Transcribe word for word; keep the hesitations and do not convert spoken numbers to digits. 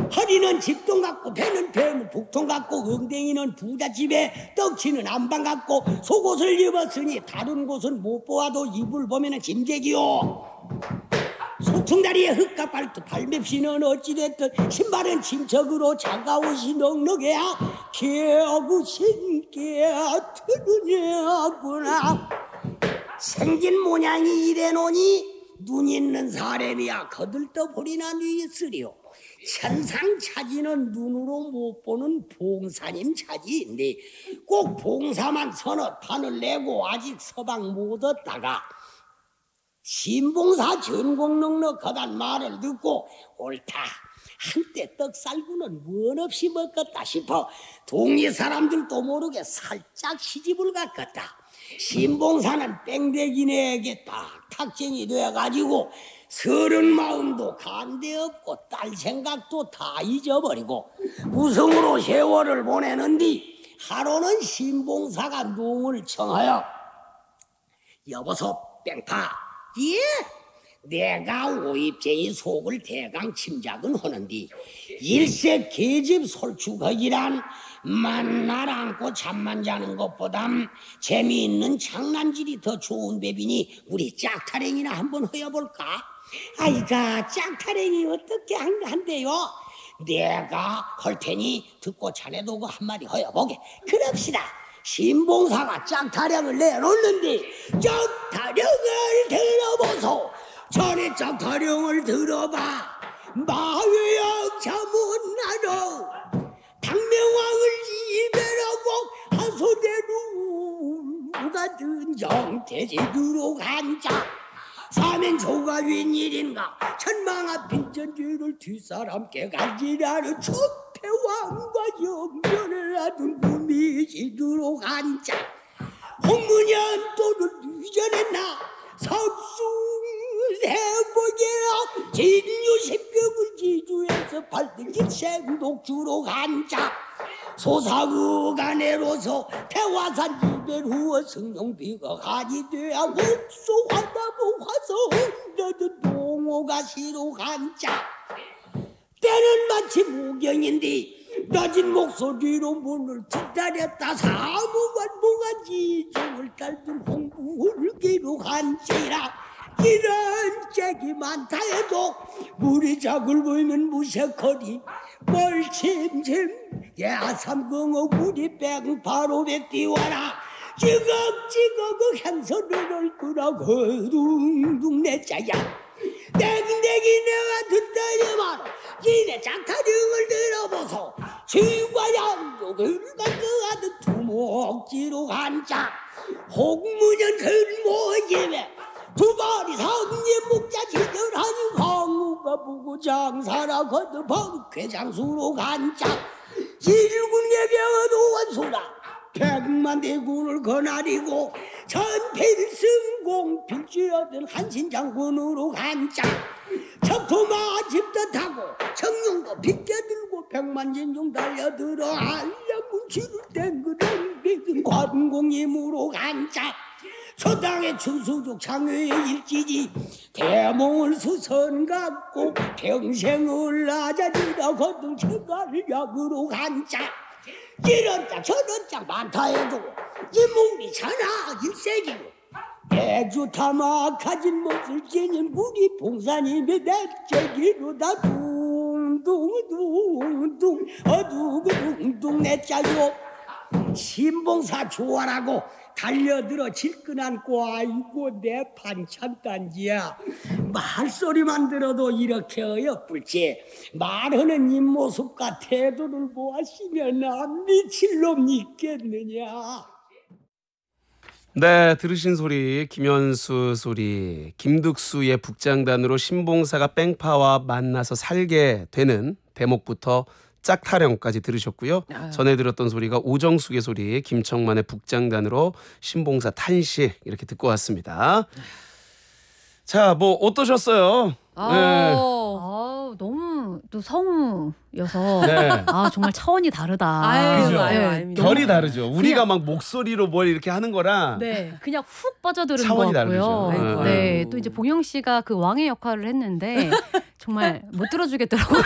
허리는 집동 같고 배는 배는 북통 같고 엉덩이는 부잣집에 떡치는 안방 같고 속옷을 입었으니 다른 곳은 못 보아도 이불 보면은 짐재기요. 소퉁다리에 흙과 발톱 발맵시는 어찌됐든 신발은 친척으로 장가옷이 넉넉해야 개하고 신기야 트느냐구나. 생긴 모양이 이래노니 눈 있는 사람이야 거들떠보리나 뉘있으리요. 천상 차지는 눈으로 못 보는 봉사님 차지인데 꼭 봉사만 서너 판을 내고 아직 서방 못 얻다가 신봉사 전공 넉넉하단 말을 듣고 옳다 한때 떡살구는 원 없이 먹었다 싶어 동네 사람들도 모르게 살짝 시집을 갔겠다. 신봉사는 뺑대기네에게 딱 탁쟁이 돼가지고 서른 마음도 간대 없고 딸 생각도 다 잊어버리고 우성으로 세월을 보내는디 하루는 신봉사가 농을 청하여 여보소 뺑파 예 내가 오입쟁이 속을 대강 침작은 하는디 일세 계집 솔축하기란 만날 안고 잠만 자는 것보담 재미있는 장난질이 더 좋은 배비니 우리 짝타랭이나 한번 허여볼까? 아이가 짝타랭이 어떻게 한대요? 내가 할 테니 듣고 자네도 그 한마디 허여보게. 그럽시다. 신봉사가 짝타령을 내놓는데 짝타령을 들어보소. 전에 짝타령을 들어봐. 마외양 자문나로 당명왕을 이별하고 하소대로 같은 영태제주로 간자 사면초가 웬일인가 천망아 빈전지를 뒷사람께 간지라는 초태왕과 영전을 하던 구미지도로 간자 홍문현 또는 유전했나 섭수해보게라 진유십격을 지주에서 발등질 생독주로 간자 소사구간에로서 태화산 이별 후어 성룡비가 간이 되어 옥소화다보 화서 흔들던 동호가 시로 간자 때는 마치 무경인데 낮은 목소리로 문을 기다렸다 사무관 모가지 종을 딸던 홍구를 기록한지라 이런 짝이 많다 해도 우리 작을 보이면 무색하리 멀침침 야삼공어 우리 뺑파로에 띄워라 찌걱찌걱 그 행선을 끄라고 둥둥 내 짜야 땡땡이 내가 듣다니만 이내 작타령을 들어보소 지과 양쪽을 만그하듯 두목지로 간자 홍문현 근모임에 두 발이 성님 목자 지절하니 황후가 보고 장사라 거듭한 괴장수로 간자 일군에게 어두운 소라 백만 대군을 거나리고 전필승공 필주였던 한신장군으로 간자 척토마 집도 타고 청룡도 빗겨들고 백만진중 달려들어 한량문치를 땡그런 비근 관공임으로 간자 서당의 충수족 장외의 일지지 대몽을 수선 갖고 평생을 낮아지다 거둔 체가를 약으로 간자 이런 짝 저런 짝 많다 해도 이몽이 천하 일색이고 애주타마 가진 못을 지닌 우리 봉사님의 내재기로 다 둥둥둥둥 어두둥둥 내짜요 신봉사 좋아라고 달려들어 질끈안고 아이고 내 반찬단지야 말소리만 들어도 이렇게 어여쁠지 말하는 입모습과 태도를 보았으면 안 미칠 놈 있겠느냐. 네, 들으신 소리 김현수 소리 김득수의 북장단으로 신봉사가 뺑파와 만나서 살게 되는 대목부터 짝타령까지 들으셨고요. 아유. 전에 들었던 소리가 오정숙의 소리 김청만의 북장단으로 신봉사 탄식 이렇게 듣고 왔습니다. 자, 뭐 어떠셨어요? 아, 네. 아 너무 또 성우여서 네. 아 정말 차원이 다르다. 아유, 그죠? 아유, 아유, 결이 다르죠. 우리가 그냥, 막 목소리로 뭘 이렇게 하는 거랑 네, 그냥 훅 빠져드는 차원이 것 같고요. 다르죠. 네, 또 이제 봉영 씨가 그 왕의 역할을 했는데 정말 못 들어주겠더라고요.